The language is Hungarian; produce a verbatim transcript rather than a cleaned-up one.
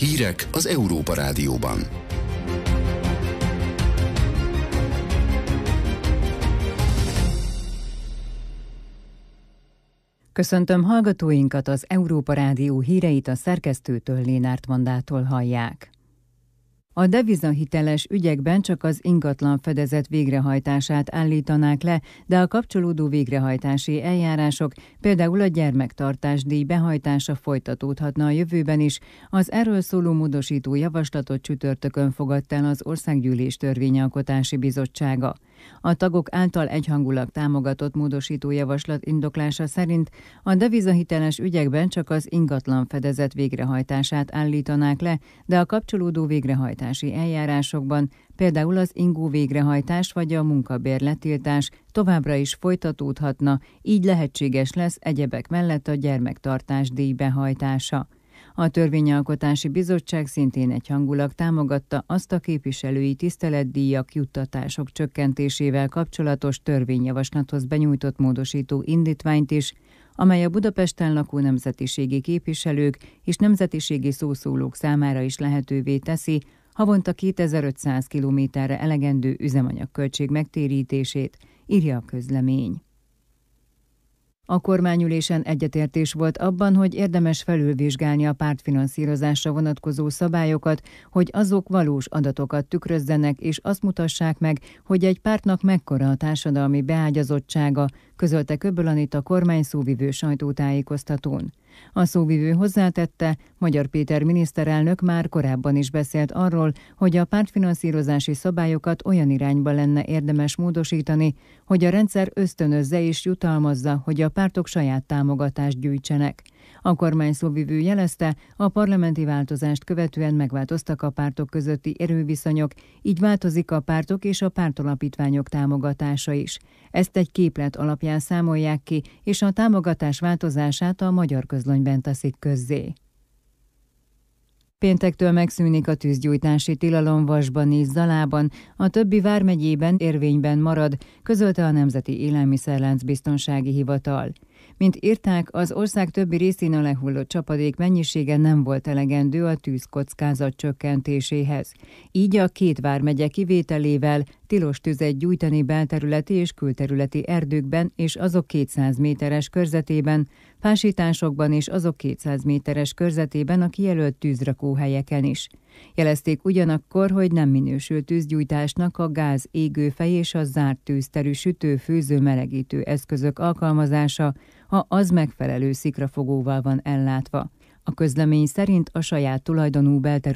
Hírek az Európa Rádióban. Köszöntöm hallgatóinkat, az Európa Rádió híreit a szerkesztőtől, Lénárt Mandától hallják. A devizahiteles ügyekben csak az ingatlan fedezet végrehajtását állítanák le, de a kapcsolódó végrehajtási eljárások, például a gyermektartásdíj behajtása folytatódhatna a jövőben is. Az erről szóló módosító javaslatot csütörtökön fogadta el az Országgyűlés Törvényalkotási Bizottsága. A tagok által egyhangulag támogatott módosító javaslat indoklása szerint a devizahiteles ügyekben csak az ingatlan fedezet végrehajtását állítanák le, de a kapcsolódó végrehajtási eljárásokban, például az ingó végrehajtás vagy a munkabér letiltás továbbra is folytatódhatna, így lehetséges lesz egyebek mellett a gyermektartásdíj behajtása. A Törvényalkotási Bizottság szintén egyhangulag támogatta azt a képviselői tiszteletdíjak, juttatások csökkentésével kapcsolatos törvényjavaslathoz benyújtott módosító indítványt is, amely a Budapesten lakó nemzetiségi képviselők és nemzetiségi szószólók számára is lehetővé teszi havonta kétezer-ötszáz kilométerre elegendő üzemanyagköltség megtérítését, írja a közlemény. A kormányülésen egyetértés volt abban, hogy érdemes felülvizsgálni a pártfinanszírozásra vonatkozó szabályokat, hogy azok valós adatokat tükrözzenek és azt mutassák meg, hogy egy pártnak mekkora a társadalmi beágyazottsága, közölte Köbbel Anita kormány szóvivő sajtótájékoztatón. A szóvivő hozzátette, Magyar Péter miniszterelnök már korábban is beszélt arról, hogy a pártfinanszírozási szabályokat olyan irányba lenne érdemes módosítani, hogy a rendszer ösztönözze és jutalmazza, hogy a pártok saját támogatást gyűjtsenek. A kormány szóvivő jelezte, a parlamenti változást követően megváltoztak a pártok közötti erőviszonyok, így változik a pártok és a pártalapítványok támogatása is. Ezt egy képlet alapján számolják ki, és a támogatás változását a Magyar Közlönyben teszik közzé. Péntektől megszűnik a tűzgyújtási tilalom Vasban és Zalában, a többi vármegyében érvényben marad, közölte a Nemzeti Élelmiszerlánc Biztonsági Hivatal. Mint írták, az ország többi részén a lehullott csapadék mennyisége nem volt elegendő a tűzkockázat csökkentéséhez. Így a két vármegye kivételével tilos tüzet gyújtani belterületi és külterületi erdőkben és azok kétszáz méteres körzetében, fásításokban és azok kétszáz méteres körzetében a kijelölt tűzrakóhelyeken is. Jelezték ugyanakkor, hogy nem minősül tűzgyújtásnak a gáz égőfej és a zárt tűzterű sütő, főző, melegítő eszközök alkalmazása, ha az megfelelő szikrafogóval van ellátva. A közlemény szerint a saját tulajdonú belterületi